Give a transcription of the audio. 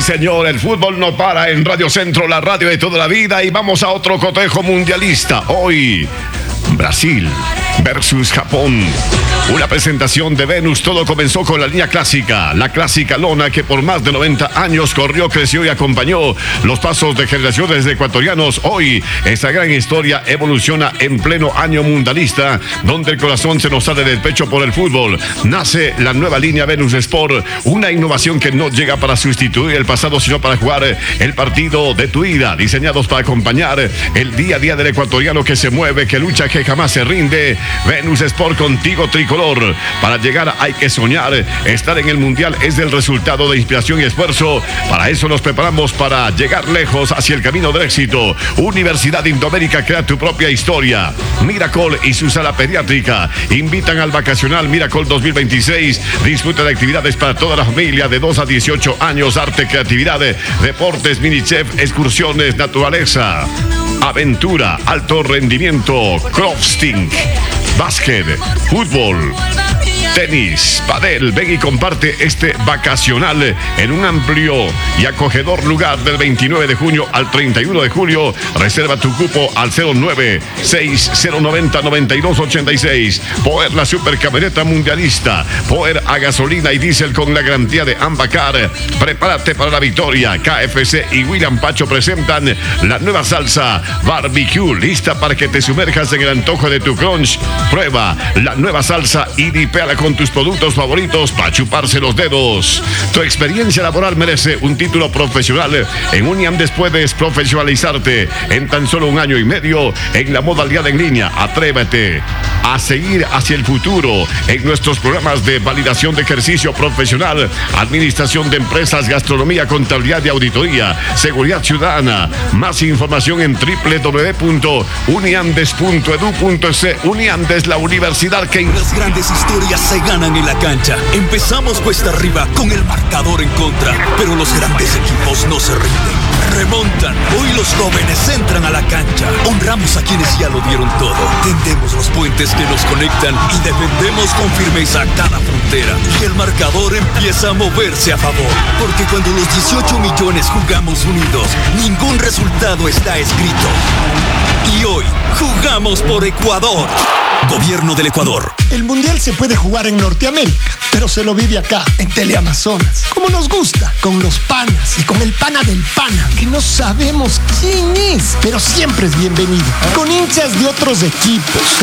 señor, el fútbol no para en Radio Centro, la radio de toda la vida, y vamos a otro cotejo mundialista. Hoy, Brasil versus Japón. Una presentación de Venus. Todo comenzó con la línea clásica, la clásica lona que por más de 90 años corrió, creció y acompañó los pasos de generaciones de ecuatorianos. Hoy, esta gran historia evoluciona en pleno año mundialista, donde el corazón se nos sale del pecho por el fútbol. Nace la nueva línea Venus Sport, una innovación que no llega para sustituir el pasado, sino para jugar el partido de tu vida, diseñados para acompañar el día a día del ecuatoriano que se mueve, que lucha, que jamás se rinde. Venus Sport, contigo tricolor. Para llegar hay que soñar. Estar en el mundial es el resultado de inspiración y esfuerzo. Para eso nos preparamos para llegar lejos hacia el camino del éxito. Universidad Indoamérica, crea tu propia historia. Miracol y su sala pediátrica invitan al vacacional Miracol 2026. Disfruta de actividades para toda la familia de 2 a 18 años. Arte, creatividad, deportes, mini chef, excursiones, naturaleza, aventura, alto rendimiento, crofting, básquet, fútbol, tenis, padel. Ven y comparte este vacacional en un amplio y acogedor lugar del 29 de junio al 31 de julio. Reserva tu cupo al 0960909286. Poer, la supercamioneta mundialista. Poer a gasolina y diésel con la garantía de Ambacar. Prepárate para la victoria. KFC y William Pacho presentan la nueva salsa barbecue, lista para que te sumerjas en el antojo de tu crunch. Prueba la nueva salsa y dipéala con tus productos favoritos para chuparse los dedos. Tu experiencia laboral merece un título profesional. En Uniandes puedes profesionalizarte en tan solo 1 año y medio en la modalidad en línea. Atrévete a seguir hacia el futuro en nuestros programas de validación de ejercicio profesional, administración de empresas, gastronomía, contabilidad y auditoría, seguridad ciudadana. Más información en www.uniandes.edu.es. Uniandes, la universidad que... Las grandes historias se ganan en la cancha. Empezamos cuesta arriba con el marcador en contra, pero los grandes equipos no se rinden. Remontan. Hoy los jóvenes entran a la cancha. Honramos a quienes ya lo dieron todo. Tendemos los puentes que nos conectan y defendemos con firmeza cada frontera. Y el marcador empieza a moverse a favor. Porque cuando los 18 millones jugamos unidos, ningún resultado está escrito. Y hoy jugamos por Ecuador. Gobierno del Ecuador. El mundial se puede jugar en Norteamérica, pero se lo vive acá, en Teleamazonas. Como nos gusta, con los panas y con el pana del pana, que no sabemos quién es, pero siempre es bienvenido. Con hinchas de otros equipos.